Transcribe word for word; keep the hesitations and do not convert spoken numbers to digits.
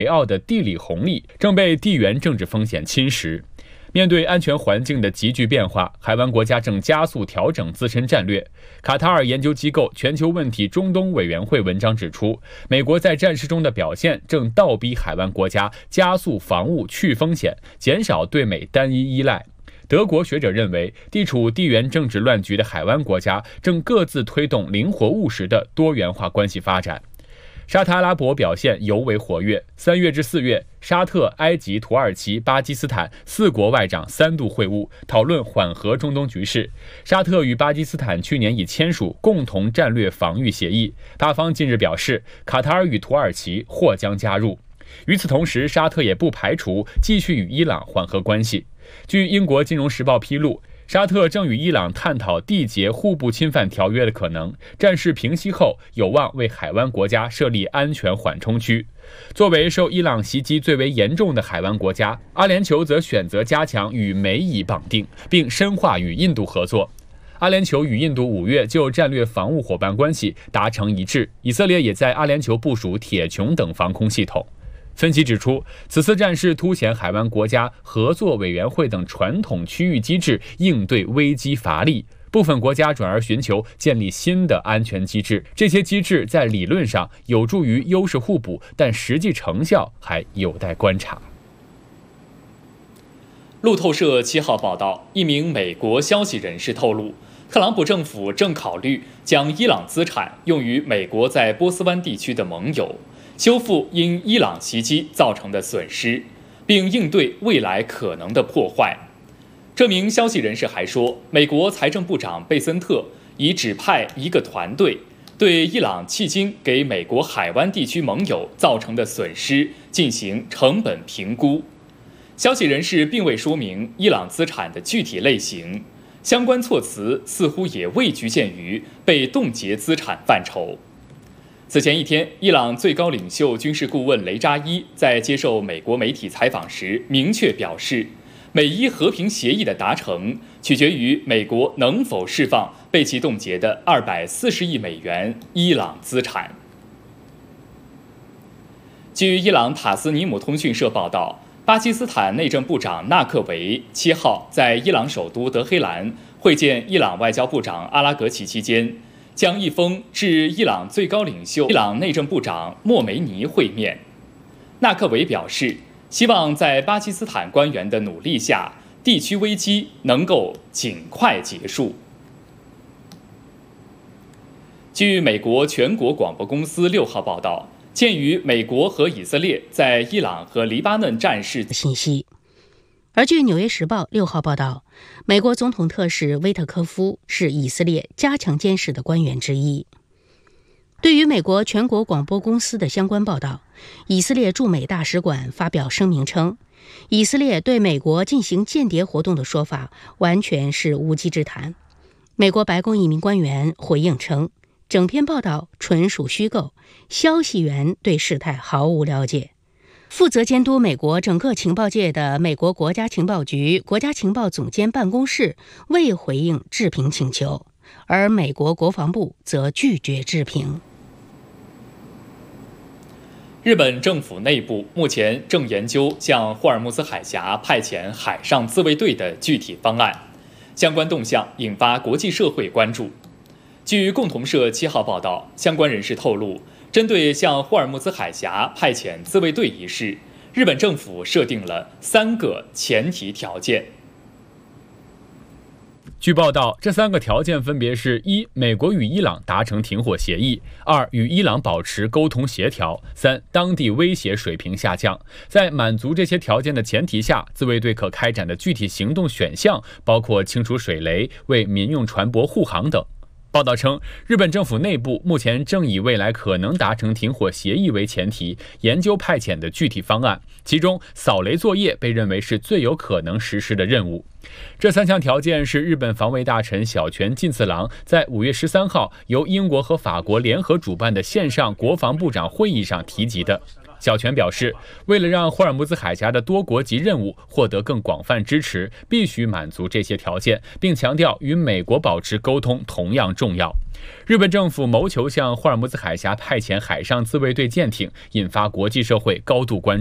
北澳的地理红利正被地缘政治风险侵蚀。面对安全环境的急剧变化，海湾国家正加速调整自身战略。卡塔尔研究机构全球问题中东委员会文章指出，美国在战事中的表现正倒逼海湾国家加速防务去风险，减少对美单一依赖。德国学者认为，地处地缘政治乱局的海湾国家正各自推动灵活务实的多元化关系发展。沙特阿拉伯表现尤为活跃。三月至四月，沙特、埃及、土耳其、巴基斯坦四国外长三度会晤，讨论缓和中东局势。沙特与巴基斯坦去年已签署共同战略防御协议，巴方近日表示，卡塔尔与土耳其或将加入。与此同时，沙特也不排除继续与伊朗缓和关系。据英国金融时报披露，沙特正与伊朗探讨缔结互不侵犯条约的可能，战事平息后有望为海湾国家设立安全缓冲区。作为受伊朗袭击最为严重的海湾国家，阿联酋则选择加强与美以绑定，并深化与印度合作。阿联酋与印度五月就战略防务伙伴关系达成一致，以色列也在阿联酋部署铁穹等防空系统。分析指出，此次战事凸显海湾国家合作委员会等传统区域机制应对危机乏力，部分国家转而寻求建立新的安全机制。这些机制在理论上有助于优势互补，但实际成效还有待观察。 路透社七号报道，一名美国消息人士透露，特朗普政府正考虑将伊朗资产用于美国在波斯湾地区的盟友，修复因伊朗袭击造成的损失，并应对未来可能的破坏。这名消息人士还说，美国财政部长贝森特已指派一个团队对伊朗迄今给美国海湾地区盟友造成的损失进行成本评估。消息人士并未说明伊朗资产的具体类型，相关措辞似乎也未局限于被冻结资产范畴。此前一天，伊朗最高领袖军事顾问雷扎伊在接受美国媒体采访时明确表示，美伊和平协议的达成取决于美国能否释放被其冻结的二百四十亿美元伊朗资产。据伊朗塔斯尼姆通讯社报道，巴基斯坦内政部长纳克维七号在伊朗首都德黑兰会见伊朗外交部长阿拉格齐期间，将一封致伊朗最高领袖、伊朗内政部长莫梅尼会面。纳克维表示，希望在巴基斯坦官员的努力下，地区危机能够尽快结束。据美国全国广播公司六号报道，鉴于美国和以色列在伊朗和黎巴嫩战事信息。而据《纽约时报》六号报道，美国总统特使威特科夫是以色列加强监视的官员之一。对于美国全国广播公司的相关报道，以色列驻美大使馆发表声明称，以色列对美国进行间谍活动的说法完全是无稽之谈。美国白宫一名官员回应称，整篇报道纯属虚构，消息源对事态毫无了解。负责监督美国整个情报界的美国国家情报局国家情报总监办公室未回应置评请求，而美国国防部则拒绝置评。 日本政府内部目前正研究向霍尔木兹海峡派遣海上自卫队的具体方案，相关动向引发国际社会关注。据共同社七号报道，相关人士透露，针对向霍尔木兹海峡派遣自卫队一事，日本政府设定了三个前提条件。 据报道，这三个条件分别是：一、美国与伊朗达成停火协议；二、与伊朗保持沟通协调；三、当地威胁水平下降。在满足这些条件的前提下，自卫队可开展的具体行动选项包括清除水雷、为民用船舶护航等。报道称，日本政府内部目前正以未来可能达成停火协议为前提，研究派遣的具体方案，其中扫雷作业被认为是最有可能实施的任务。这三项条件是日本防卫大臣小泉进次郎在五月十三号由英国和法国联合主办的线上国防部长会议上提及的。 小泉表示，为了让霍尔木兹海峡的多国级任务获得更广泛支持，必须满足这些条件，并强调与美国保持沟通同样重要。日本政府谋求向霍尔木兹海峡派遣海上自卫队舰艇，引发国际社会高度关注。